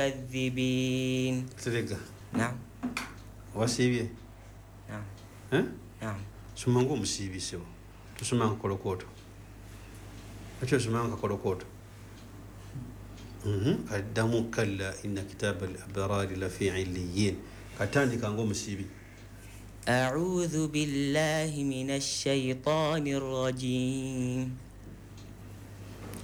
المكذبين. نعم. Wasibi. نعم. نعم. Sumango musibi sebo. Tusumanga kolokoto. Acho sumanga kolokoto. Kaddamu kalla inna kitab al-abrar la fi 'illiyin. Katandika ngo musibi. أعوذ بالله من الشيطان الرجيم.